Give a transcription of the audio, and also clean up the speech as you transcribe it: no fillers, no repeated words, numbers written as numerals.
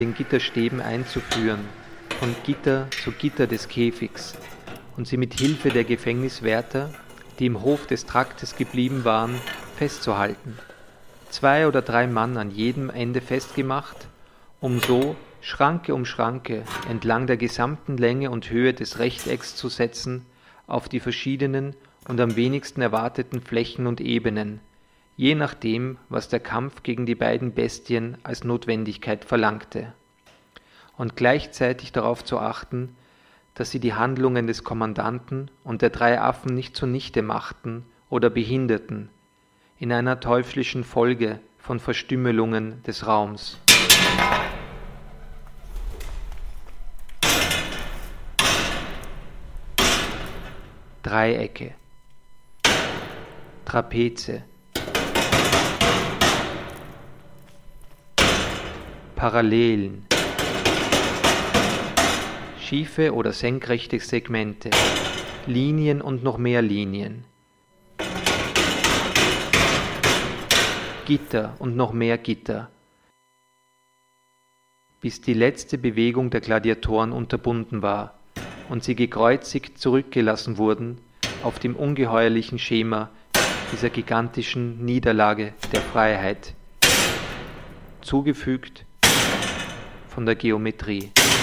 den Gitterstäben einzuführen, von Gitter zu Gitter des Käfigs, und sie mit Hilfe der Gefängniswärter, die im Hof des Traktes geblieben waren, festzuhalten. 2 oder 3 Mann an jedem Ende festgemacht, um so Schranke um Schranke entlang der gesamten Länge und Höhe des Rechtecks zu setzen, auf die verschiedenen und am wenigsten erwarteten Flächen und Ebenen, je nachdem, was der Kampf gegen die beiden Bestien als Notwendigkeit verlangte, und gleichzeitig darauf zu achten, dass sie die Handlungen des Kommandanten und der 3 Affen nicht zunichte machten oder behinderten, in einer teuflischen Folge von Verstümmelungen des Raums. Dreiecke, Trapeze, Parallelen, schiefe oder senkrechte Segmente, Linien und noch mehr Linien, Gitter und noch mehr Gitter, bis die letzte Bewegung der Gladiatoren unterbunden war und sie gekreuzigt zurückgelassen wurden auf dem ungeheuerlichen Schema dieser gigantischen Niederlage der Freiheit, zugefügt von der Geometrie.